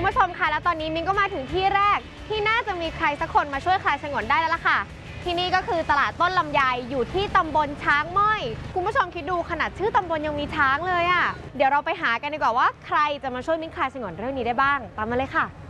ผู้ชมค่ะแล้วตอนนี้มิ้นก็มาถึงที่แรกที่น่าจะมีใครสักคนมาช่วยคลายฉงนได้แล้วล่ะค่ะที่นี่ก็คือตลาดต้นลำไยอยู่ที่ตำบลช้างม้อยคุณผู้ชมคิดดูขนาดชื่อตำบลยังมีช้างเลยอ่ะเดี๋ยวเราไปหากันดีกว่าว่าใครจะมาช่วยมิ้นคลายฉงนเรื่องนี้ได้บ้างตามมาเลยค่ะ